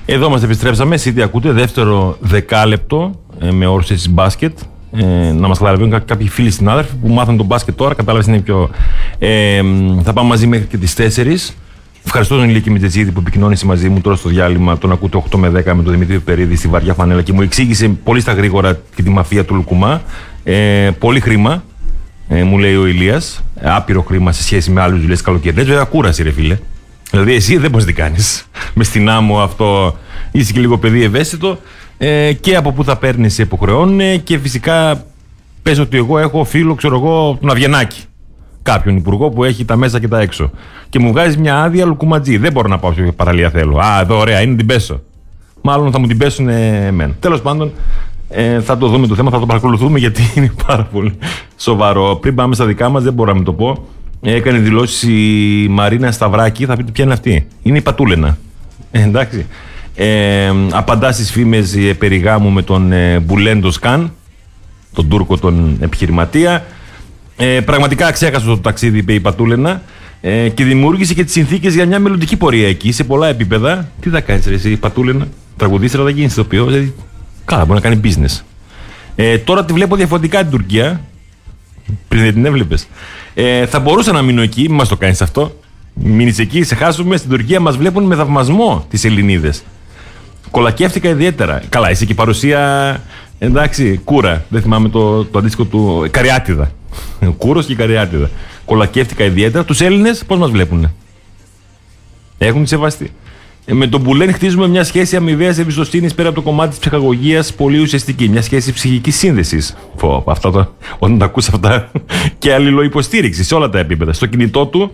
Εδώ μας επιστρέψαμε, City ακούτε, δεύτερο δεκάλεπτο με όρους έτσι μπάσκετ. Να μας καταλαβαίνουν κάποιοι φίλοι συνάδελφοι που μάθαν τον μπάσκετ τώρα, κατάλαβες είναι πιο... θα πάμε μαζί μέχρι και τις 4. Ευχαριστώ τον Ηλίκη Μητζετζίδη που επικοινώνησε μαζί μου τώρα στο διάλειμμα. Τον ακούτε 8 με 10 με τον Δημήτρη Περίδη στη βαριά φανέλα και μου εξήγησε πολύ στα γρήγορα και τη μαφία του Λουκουμά. Πολύ χρήμα, μου λέει ο Ηλίας. Άπειρο χρήμα σε σχέση με άλλους δουλειές καλοκαιρινές. Βέβαια, κούραση, ρε φίλε. Δηλαδή, εσύ δεν μπορείς να τι κάνεις. Με στην άμμο αυτό είσαι και λίγο παιδί ευαίσθητο. Και από πού θα παίρνεις σε υποχρεώνουν. Και φυσικά πες ότι εγώ έχω φίλο, ξέρω εγώ, τον Αβγενάκη. Κάποιον υπουργό που έχει τα μέσα και τα έξω. Και μου βγάζει μια άδεια λουκουματζή. Δεν μπορώ να πάω σε παραλία θέλω. Α, εδώ ωραία, είναι την πέσω. Μάλλον θα μου την πέσουν εμένα. Τέλος πάντων, θα το δούμε το θέμα, θα το παρακολουθούμε γιατί είναι πάρα πολύ σοβαρό. Πριν πάμε στα δικά μας, δεν μπορώ να μην το πω. Έκανε δηλώσει η Μαρίνα Σταυράκη, θα πείτε ποια είναι αυτή. Είναι η Πατούλαινα. Εντάξει. Απαντά στις φήμες περί γάμου με τον Μπουλέντο Σκαν, τον Τούρκο τον επιχειρηματία. Πραγματικά ξέχασε το ταξίδι, είπε η Πατούλαινα, και δημιούργησε και τις συνθήκες για μια μελλοντική πορεία εκεί σε πολλά επίπεδα. Τι θα κάνεις, ρε, εσύ, η Πατούλαινα, τραγουδίστρα θα γίνεις ηθοποιός, δηλαδή. Καλά, μπορεί να κάνει business. Τώρα τη βλέπω διαφορετικά την Τουρκία. Πριν δεν την έβλεπες. Θα μπορούσα να μείνω εκεί, μην μας το κάνεις αυτό. Μείνεις εκεί, σε χάσουμε. Στην Τουρκία μας βλέπουν με θαυμασμό τις Ελληνίδες. Κολακεύτηκα ιδιαίτερα. Καλά, είσαι και παρουσία. Εντάξει, κούρα. Δεν θυμάμαι το αντίστοιχο του. Καριάτιδα. Κούρος και Καριάτιδα. Κολακεύτηκα ιδιαίτερα. Τους Έλληνες πώς μας βλέπουνε. Έχουν σεβαστεί. Με τον Μπουλέν χτίζουμε μια σχέση αμοιβαίας εμπιστοσύνης πέρα από το κομμάτι της ψυχαγωγίας, πολύ ουσιαστική. Μια σχέση ψυχικής σύνδεσης. Όταν τα ακούς αυτά. Και αλληλοϊποστήριξη σε όλα τα επίπεδα. Στο κινητό του.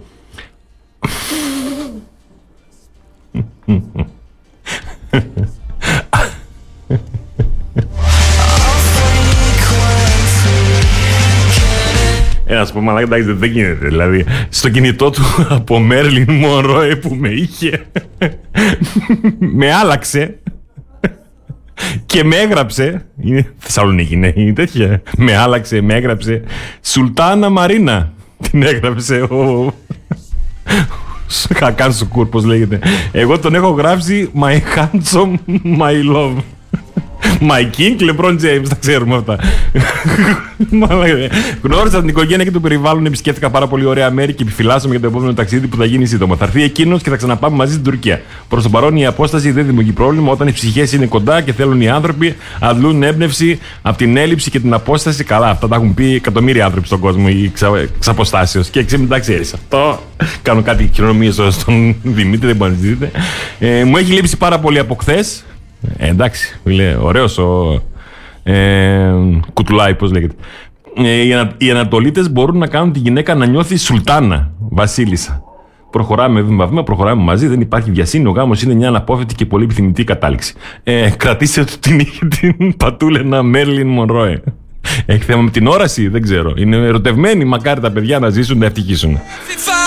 Να σου πω, μαλάκα, εντάξει, δεν γίνεται. Δηλαδή, στο κινητό του από Μέρλιν Μονρόε που με είχε, με άλλαξε και με έγραψε. Είναι Θεσσαλονίκη, ναι, είναι τέτοια. Με άλλαξε, με έγραψε Σουλτάνα Μαρίνα. Την έγραψε ο Χακάν Σουκούρ, πώς λέγεται. Εγώ τον έχω γράψει My handsome, my love. My King, LeBron James, τα ξέρουμε αυτά. Γνώρισα την οικογένεια και το περιβάλλον, επισκέφθηκα πάρα πολύ ωραία μέρη και επιφυλάσσομαι για το επόμενο ταξίδι που θα γίνει σύντομα. Θα έρθει εκείνος και θα ξαναπάμε μαζί στην Τουρκία. Προς το παρόν η απόσταση δεν δημιουργεί πρόβλημα όταν οι ψυχές είναι κοντά και θέλουν οι άνθρωποι, αντλούν έμπνευση από την έλλειψη και την απόσταση. Καλά, αυτά τα έχουν πει εκατομμύρια άνθρωποι στον κόσμο εξ αποστάσεως. Και μετά ξέρεις αυτό. Κάνω κάτι κοινωνίες στον Δημήτρη, δεν μπορείτε να ζητείτε. Μου έχει λείψει πάρα πολύ από χθες. Εντάξει, φίλε, ωραίος ο Κουτουλάι, πώς λέγεται. Οι Ανατολίτες μπορούν να κάνουν τη γυναίκα να νιώθει σουλτάνα, βασίλισσα. Προχωράμε βήμα-βήμα, προχωράμε μαζί, δεν υπάρχει βιασύνη. Ο γάμος είναι μια αναπόφευκτη και πολύ επιθυμητή κατάληξη. Κρατήστε την Πατούλαινα Μέρλιν Μονρόε. Έχει θέμα με την όραση, δεν ξέρω. Είναι ερωτευμένοι, μακάρι τα παιδιά να ζήσουν, να ευτυχήσουν.